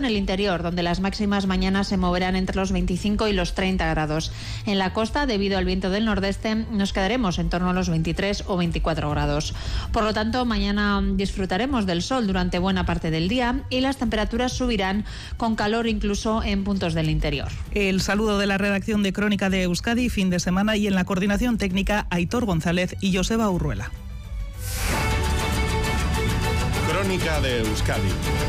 en el interior, donde las máximas mañana se moverán entre los 25 y los 30 grados. En la costa, debido al viento del nordeste, nos quedaremos en torno a los 23 o 24 grados. Por lo tanto, mañana disfrutaremos del sol durante buena parte del día y las temperaturas subirán con calor incluso en puntos del interior. El saludo de la redacción de Crónica de Euskadi, fin de semana, y en la coordinación técnica Aitor González y Joseba Urruela. Crónica de Euskadi.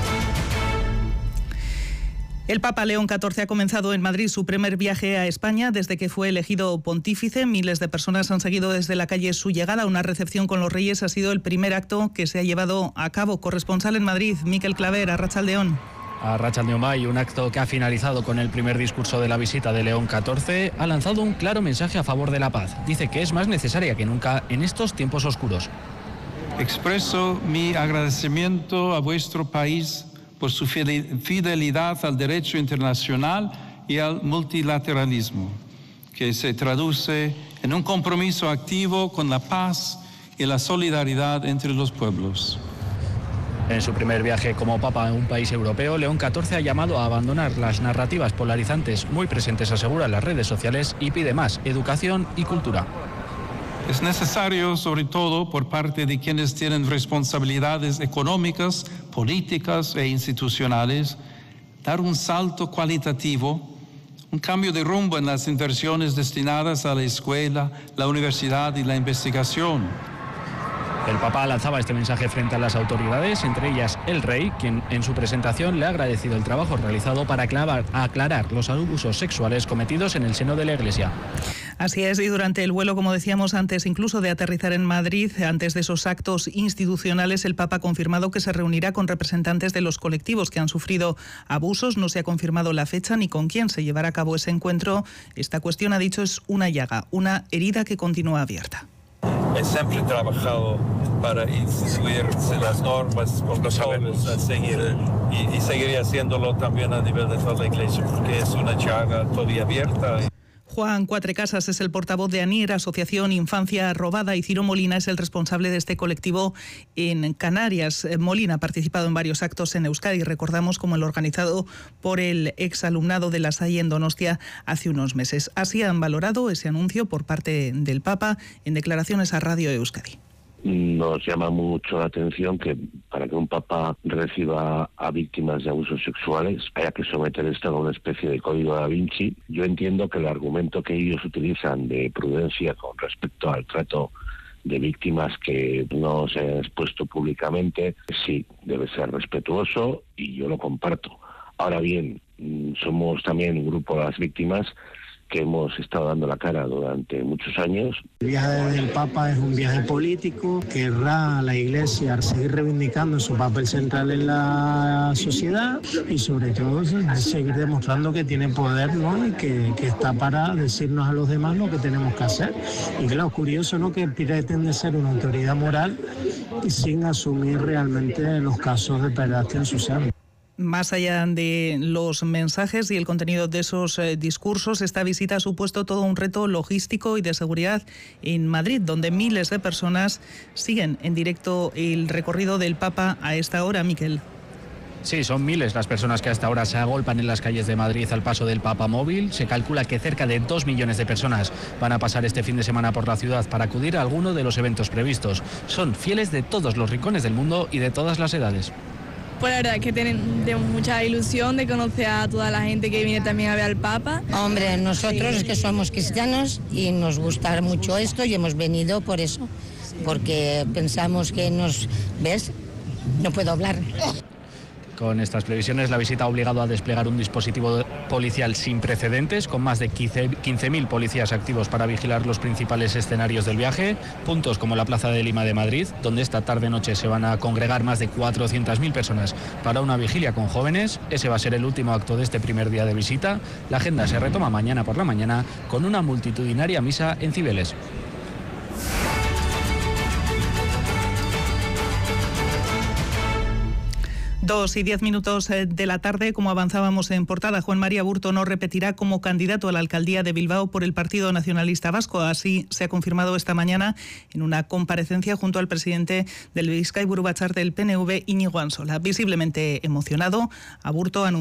El Papa León XIV ha comenzado en Madrid su primer viaje a España desde que fue elegido pontífice. Miles de personas han seguido desde la calle su llegada. Una recepción con los reyes ha sido el primer acto que se ha llevado a cabo. Corresponsal en Madrid, Miquel Claver, Arratsaldeón. Arratsaldeón, un acto que ha finalizado con el primer discurso de la visita de León XIV, ha lanzado un claro mensaje a favor de la paz. Dice que es más necesaria que nunca en estos tiempos oscuros. Expreso mi agradecimiento a vuestro país por su fidelidad al derecho internacional y al multilateralismo, que se traduce en un compromiso activo con la paz y la solidaridad entre los pueblos. En su primer viaje como Papa en un país europeo, León XIV ha llamado a abandonar las narrativas polarizantes muy presentes, asegura, en las redes sociales, y pide más educación y cultura. Es necesario, sobre todo por parte de quienes tienen responsabilidades económicas, políticas e institucionales, dar un salto cualitativo, un cambio de rumbo en las inversiones destinadas a la escuela, la universidad y la investigación. El Papa lanzaba este mensaje frente a las autoridades, entre ellas el Rey, quien en su presentación le ha agradecido el trabajo realizado para aclarar los abusos sexuales cometidos en el seno de la Iglesia. Así es, y durante el vuelo, como decíamos antes, incluso de aterrizar en Madrid, antes de esos actos institucionales, el Papa ha confirmado que se reunirá con representantes de los colectivos que han sufrido abusos. No se ha confirmado la fecha ni con quién se llevará a cabo ese encuentro. Esta cuestión, ha dicho, es una llaga, una herida que continúa abierta. He siempre trabajado para instituir las normas, protocolos a seguir y seguiré haciéndolo también a nivel de toda la Iglesia, porque es una llaga todavía abierta. Juan Cuatrecasas es el portavoz de ANIR, Asociación Infancia Robada, y Ciro Molina es el responsable de este colectivo en Canarias. Molina ha participado en varios actos en Euskadi, recordamos, como el organizado por el exalumnado de La Salle en Donostia hace unos meses. Así han valorado ese anuncio por parte del Papa en declaraciones a Radio Euskadi. Nos llama mucho la atención que para que un papa reciba a víctimas de abusos sexuales haya que someter esto a una especie de código da Vinci. Yo entiendo que el argumento que ellos utilizan de prudencia con respecto al trato de víctimas que no se han expuesto públicamente, sí, debe ser respetuoso y yo lo comparto. Ahora bien, somos también un grupo de las víctimas que hemos estado dando la cara durante muchos años. El viaje del Papa es un viaje político, querrá a la Iglesia seguir reivindicando su papel central en la sociedad y sobre todo seguir demostrando que tiene poder, ¿no? Y que está para decirnos a los demás lo que tenemos que hacer. Y claro, curioso, ¿no?, que pretende ser una autoridad moral y sin asumir realmente los casos de pederastia social. Más allá de los mensajes y el contenido de esos discursos, esta visita ha supuesto todo un reto logístico y de seguridad en Madrid, donde miles de personas siguen en directo el recorrido del Papa a esta hora, Miquel. Sí, son miles las personas que hasta ahora se agolpan en las calles de Madrid al paso del Papa móvil. Se calcula que cerca de 2 millones de personas van a pasar este fin de semana por la ciudad para acudir a alguno de los eventos previstos. Son fieles de todos los rincones del mundo y de todas las edades. Pues la verdad es que tenemos mucha ilusión de conocer a toda la gente que viene también a ver al Papa. Hombre, nosotros es que somos cristianos y nos gusta mucho esto y hemos venido por eso, porque pensamos que ¿ves? No puedo hablar. Con estas previsiones, la visita ha obligado a desplegar un dispositivo policial sin precedentes, con más de 15.000 policías activos para vigilar los principales escenarios del viaje. Puntos como la Plaza de Lima de Madrid, donde esta tarde-noche se van a congregar más de 400.000 personas para una vigilia con jóvenes. Ese va a ser el último acto de este primer día de visita. La agenda se retoma mañana por la mañana con una multitudinaria misa en Cibeles. 2:10 de la tarde, como avanzábamos en portada, Juan María Aburto no repetirá como candidato a la alcaldía de Bilbao por el Partido Nacionalista Vasco. Así se ha confirmado esta mañana en una comparecencia junto al presidente del Bizkaiburu Batzar del PNV, Iñigo Ansola. Visiblemente emocionado, Aburto anunció